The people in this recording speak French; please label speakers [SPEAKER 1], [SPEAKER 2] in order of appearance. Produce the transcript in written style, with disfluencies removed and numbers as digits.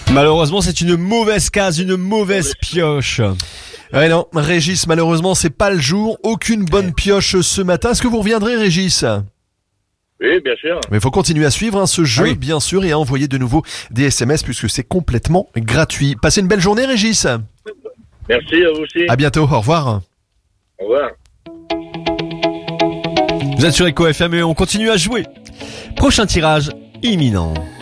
[SPEAKER 1] Malheureusement, c'est une mauvaise case, une mauvaise pioche.
[SPEAKER 2] Ouais non, Régis, malheureusement, c'est pas le jour. Aucune bonne pioche ce matin. Est-ce que vous reviendrez, Régis ?
[SPEAKER 3] Oui, bien sûr.
[SPEAKER 2] Mais il faut continuer à suivre ce jeu,
[SPEAKER 1] oui.
[SPEAKER 2] bien sûr, et à envoyer de nouveau des SMS puisque c'est complètement gratuit. Passez une belle journée, Régis.
[SPEAKER 3] Merci à vous aussi.
[SPEAKER 2] À bientôt, au revoir.
[SPEAKER 3] Au revoir.
[SPEAKER 1] Vous êtes sur Eco FM et on continue à jouer. Prochain tirage imminent.